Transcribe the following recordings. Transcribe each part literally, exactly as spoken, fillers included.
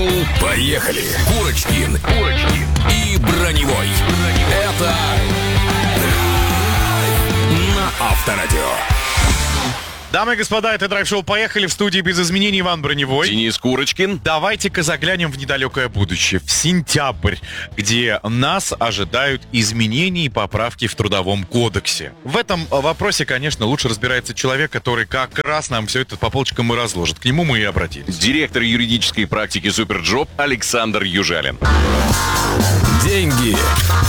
«Поехали». Курочкин, Курочкин и Броневой. Это «Драйв» на Авторадио. Дамы и господа, это драйв-шоу «Поехали», в студии без изменений Иван Броневой. Денис Курочкин. Давайте-ка заглянем в недалекое будущее, в сентябрь, где нас ожидают изменения и поправки в Трудовом кодексе. В этом вопросе, конечно, лучше разбирается человек, который как раз нам все это по полочкам и разложит. К нему мы и обратились. Директор юридической практики «Суперджоп» Александр Южалин. Деньги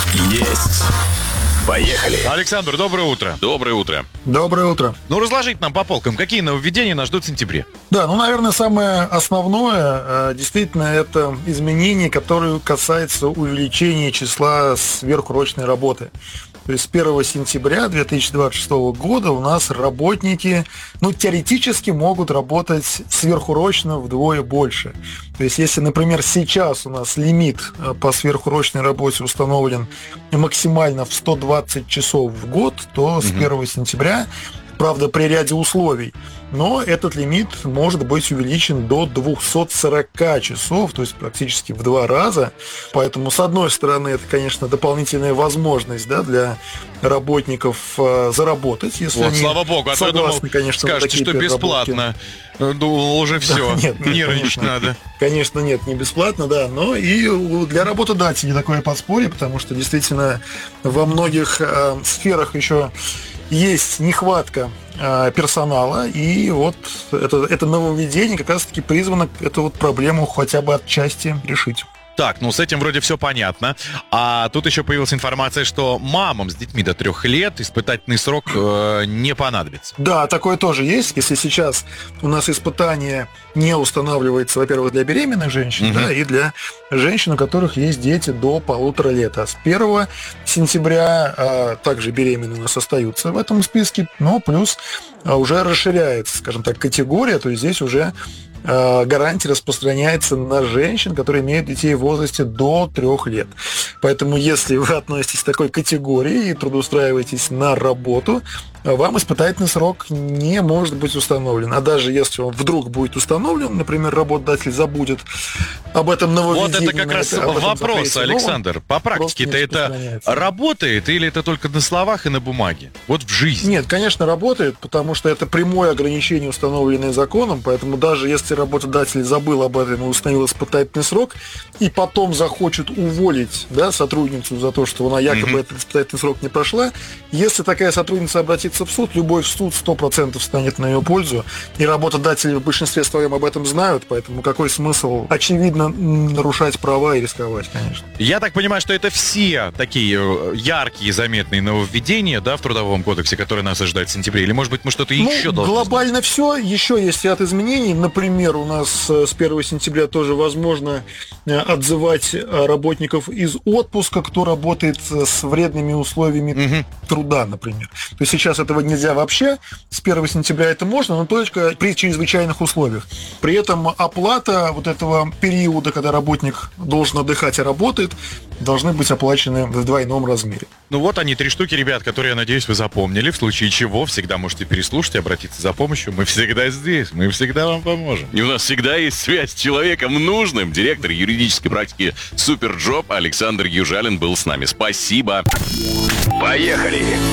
есть. Поехали. Александр, доброе утро. Доброе утро. Доброе утро. Ну, разложить нам по полкам, какие нововведения нас ждут в сентябре? Да, ну, наверное, самое основное, действительно, это изменения, которые касаются увеличения числа сверхурочной работы. То есть с первого сентября две тысячи двадцать шестого года у нас работники, ну, теоретически могут работать сверхурочно вдвое больше. То есть если, например, сейчас у нас лимит по сверхурочной работе установлен максимально в сто двадцать часов в год, то с первого сентября, правда, при ряде условий, но этот лимит может быть увеличен до двухсот сорока часов, то есть практически в два раза. Поэтому, с одной стороны, это, конечно, дополнительная возможность, да, для работников э, заработать, если Вот, они слава богу, а то я согласны, думал, конечно, на скажете, такие что переработки. бесплатно. Думал, уже все, Да, нет, нет, нервничать конечно. надо. Конечно, нет, не бесплатно, да, но и у- для работодателей такое подспорье, потому что действительно во многих э, сферах еще есть нехватка э, персонала, и вот это, это нововведение как раз-таки призвано эту вот проблему хотя бы отчасти решить. Так, ну с этим вроде все понятно. А тут еще появилась информация, что мамам с детьми до трех лет испытательный срок э, не понадобится. Да, такое тоже есть. Если сейчас у нас испытание не устанавливается, во-первых, для беременных женщин, Мгм. да, и для женщин, у которых есть дети до полутора лет. А с первого сентября а, также беременные у нас остаются в этом списке, но плюс а, уже расширяется, скажем так, категория, то есть здесь уже а, гарантия распространяется на женщин, которые имеют детей в возрасте до трех лет. Поэтому, если вы относитесь к такой категории и трудоустраиваетесь на работу, вам испытательный срок не может быть установлен. А даже если он вдруг будет установлен, например, работодатель забудет об этом нововведении. Вот это как на раз об этом вопрос, запрете, но он Александр. По практике-то не это распространяется. работает или это только на словах и на бумаге? Вот в жизни. Нет, конечно, работает, потому что это прямое ограничение, установленное законом, поэтому даже если работодатель забыл об этом и установил испытательный срок, и потом захочет уволить, да, сотрудницу за то, что она якобы Мгм. этот испытательный срок не прошла, если такая сотрудница обратится в суд, любой суд сто процентов станет на ее пользу, и работодатели в большинстве своем об этом знают, поэтому какой смысл, очевидно, м, нарушать права и рисковать, конечно. Я так понимаю, что это все такие э, яркие, заметные нововведения, да, в Трудовом кодексе, которые нас ожидают в сентябре? Или, может быть, мы что-то Ну, еще должны знать? глобально все. Еще есть ряд изменений. Например, у нас э, с первого сентября тоже возможно э, отзывать э, работников из отпуска, кто работает э, с вредными условиями Мгм. труда, например. То есть сейчас этого нельзя вообще. С первого сентября это можно, но только при чрезвычайных условиях. При этом оплата вот этого периода, когда работник должен отдыхать и работает, должны быть оплачены в двойном размере. Ну вот они, три штуки, ребят, которые, я надеюсь, вы запомнили. В случае чего всегда можете переслушать и обратиться за помощью. Мы всегда здесь, мы всегда вам поможем. И у нас всегда есть связь с человеком нужным. Директор юридической практики «Суперджоп» Александр Южалин был с нами. Спасибо. Поехали.